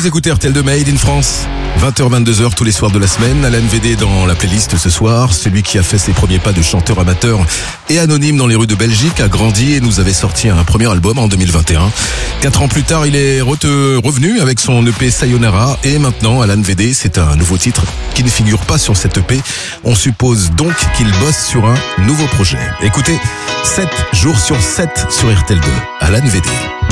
Vous écoutez RTL de Made in France. 20h-22h tous les soirs de la semaine. Alan VD dans la playlist ce soir. Celui qui a fait ses premiers pas de chanteur amateur et anonyme dans les rues de Belgique a grandi et nous avait sorti un premier album en 2021. 4 ans plus tard, il est revenu avec son EP Sayonara. Et maintenant, Alan VD, c'est un nouveau titre qui ne figure pas sur cette EP. On suppose donc qu'il bosse sur un nouveau projet. Écoutez, 7 jours sur 7 sur RTL2. Alan VD.